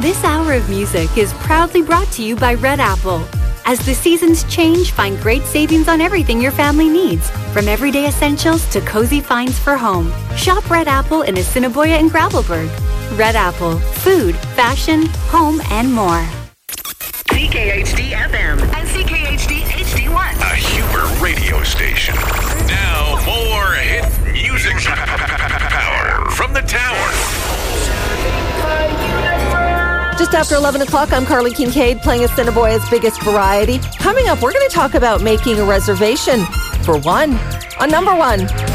This hour of music is proudly brought to you by Red Apple. As the seasons change, find great savings on everything your family needs, from everyday essentials to cozy finds for home. Shop Red Apple in Assiniboia and Gravelburg. Red Apple, food, fashion, home, and more. CKHD FM and CKHD HD1. A Huber radio station. Now more hit music power from the tower. Just after 11 o'clock, I'm Carly Kincaid playing Assiniboia's biggest variety. Coming up, we're going to talk about making a reservation for one on number one.